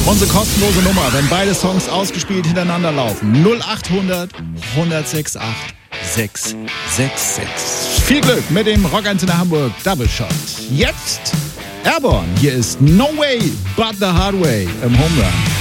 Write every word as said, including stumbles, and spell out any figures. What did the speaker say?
Unsere kostenlose Nummer, wenn beide Songs ausgespielt hintereinander laufen. null acht hundert, hundertsechs acht, sechs sechs sechs. Viel Glück mit dem Rock eins in der Hamburg Double Shot. Jetzt Airborne. Hier ist No Way But The Hard Way im Home Run.